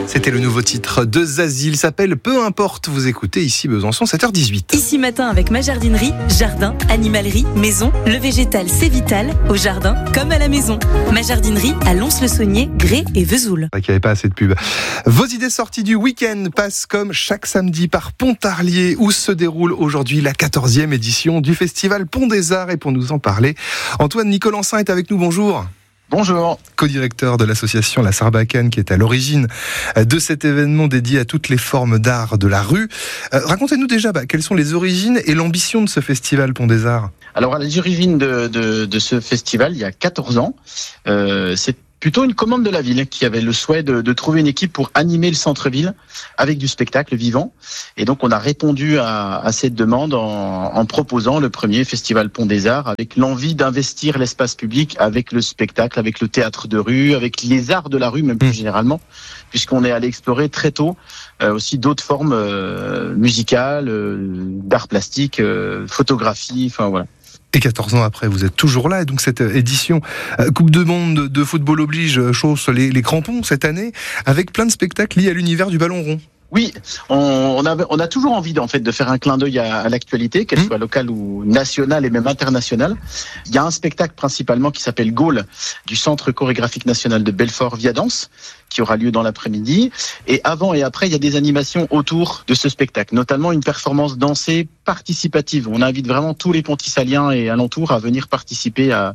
C'était le nouveau titre de Zazie, il s'appelle Peu importe. Vous écoutez ici Besançon, 7h18. Ici matin avec ma jardinerie, jardin, animalerie, maison, le végétal c'est vital, au jardin comme à la maison. Ma jardinerie à Lons-le-Saunier, Grès et Vesoul. Il n'y avait pas assez de pub. Vos idées sorties du week-end passent comme chaque samedi par Pontarlier où se déroule aujourd'hui la 14e édition du festival Pont des Arts. Et pour nous en parler, Antoine Nicolensin est avec nous, bonjour. Bonjour. Co-directeur de l'association La Sarbacane qui est à l'origine de cet événement dédié à toutes les formes d'art de la rue. Racontez-nous déjà quelles sont les origines et l'ambition de ce festival Pont des Arts. Alors à les origines de ce festival, il y a 14 ans, c'est plutôt une commande de la ville qui avait le souhait de trouver une équipe pour animer le centre-ville avec du spectacle vivant. Et donc on a répondu à cette demande en proposant le premier festival Pont des Arts avec l'envie d'investir l'espace public avec le spectacle, avec le théâtre de rue, avec les arts de la rue même plus généralement, puisqu'on est allé explorer très tôt aussi d'autres formes musicales, d'art plastique, photographie, enfin voilà. Et 14 ans après, vous êtes toujours là. Et donc cette édition Coupe du Monde de football oblige chausse les crampons cette année, avec plein de spectacles liés à l'univers du ballon rond. Oui, on a toujours envie de faire un clin d'œil à l'actualité, qu'elle soit locale ou nationale et même internationale. Il y a un spectacle principalement qui s'appelle Gaulle du Centre chorégraphique national de Belfort Viadance qui aura lieu dans l'après-midi. Et avant et après, il y a des animations autour de ce spectacle, notamment une performance dansée participative. On invite vraiment tous les Pontissaliens et alentours à venir participer à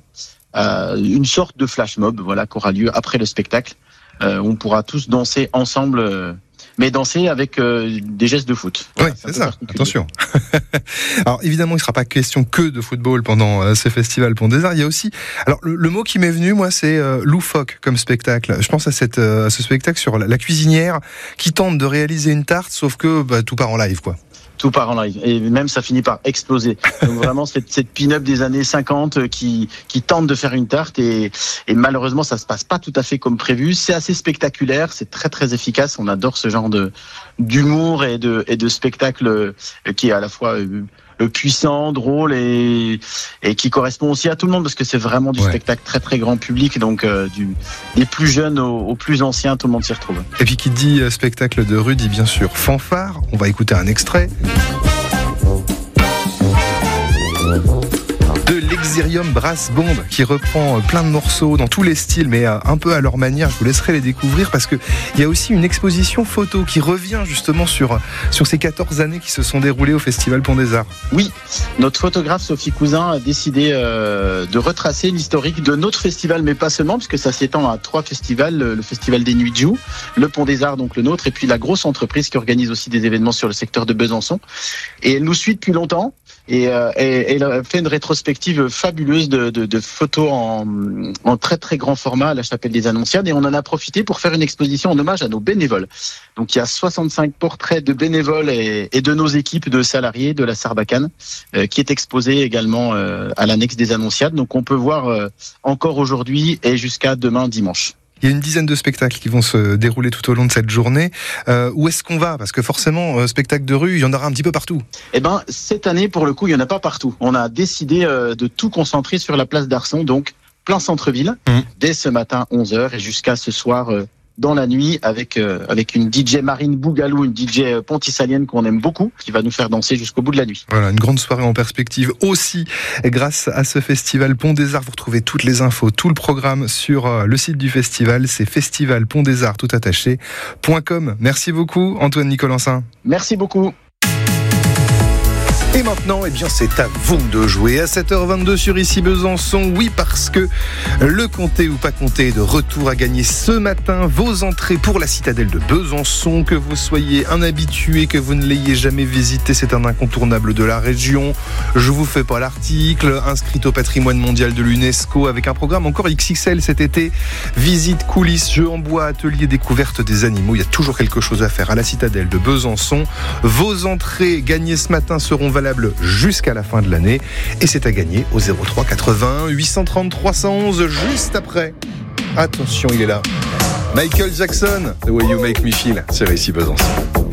une sorte de flash mob, voilà, qui aura lieu après le spectacle. On pourra tous danser ensemble. Mais danser avec des gestes de foot. Voilà, oui, c'est ça, attention. Alors évidemment, il ne sera pas question que de football pendant ce festival Pont des Arts. Il y a aussi, alors le mot qui m'est venu, moi, c'est loufoque comme spectacle. Je pense à ce spectacle sur la cuisinière qui tente de réaliser une tarte, sauf que tout part en live, quoi. Tout part en live. Et même, ça finit par exploser. Donc vraiment, cette pin-up des années 50 qui tente de faire une tarte et malheureusement, ça se passe pas tout à fait comme prévu. C'est assez spectaculaire, c'est très très efficace. On adore ce genre d'humour et de spectacle qui est à la fois puissant, drôle et qui correspond aussi à tout le monde parce que c'est vraiment du spectacle très très grand public, donc des plus jeunes aux plus anciens, tout le monde s'y retrouve. Et puis qui dit spectacle de rue dit bien sûr fanfare. On va écouter un extrait de l'Exerium Brass Band qui reprend plein de morceaux dans tous les styles mais un peu à leur manière. Je vous laisserai les découvrir parce que il y a aussi une exposition photo qui revient justement sur ces 14 années qui se sont déroulées au Festival Pont des Arts. Oui, notre photographe Sophie Cousin a décidé de retracer l'historique de notre festival, mais pas seulement, puisque ça s'étend à 3 festivals, le Festival des Nuits de Joux, le Pont des Arts, donc le nôtre, et puis la grosse entreprise qui organise aussi des événements sur le secteur de Besançon. Et elle nous suit depuis longtemps. Et elle a fait une rétrospective fabuleuse de photos en très très grand format à la Chapelle des Annonciades, et on en a profité pour faire une exposition en hommage à nos bénévoles. Donc il y a 65 portraits de bénévoles et de nos équipes de salariés de la Sarbacane qui est exposée également à l'annexe des Annonciades. Donc on peut voir encore aujourd'hui et jusqu'à demain dimanche. Il y a une dizaine de spectacles qui vont se dérouler tout au long de cette journée. Où est-ce qu'on va ? Parce que forcément, spectacle de rue, il y en aura un petit peu partout. Eh ben, cette année, pour le coup, il n'y en a pas partout. On a décidé de tout concentrer sur la place d'Arson, donc plein centre-ville, dès ce matin 11h et jusqu'à ce soir dans la nuit avec une DJ Marine Bougalou, une DJ pontissalienne qu'on aime beaucoup, qui va nous faire danser jusqu'au bout de la nuit. Voilà, une grande soirée en perspective aussi grâce à ce festival Pont des Arts. Vous retrouvez toutes les infos, tout le programme sur le site du festival, c'est festivalpontdesarts tout attaché.com. Merci beaucoup Antoine Nicolensin. Merci beaucoup. Et maintenant, c'est à vous de jouer à 7h22 sur Ici Besançon. Oui, parce que le compter ou pas compter est de retour à gagner ce matin. Vos entrées pour la citadelle de Besançon, que vous soyez un habitué, que vous ne l'ayez jamais visité, c'est un incontournable de la région. Je vous fais pas l'article. Inscrite au patrimoine mondial de l'UNESCO avec un programme encore XXL cet été. Visite, coulisses, jeux en bois, atelier, découverte des animaux. Il y a toujours quelque chose à faire à la citadelle de Besançon. Vos entrées gagnées ce matin seront valables jusqu'à la fin de l'année et c'est à gagner au 03 80 830 311 juste après. Attention, il est là. Michael Jackson, The Way You Make Me Feel sur Ici Besançon.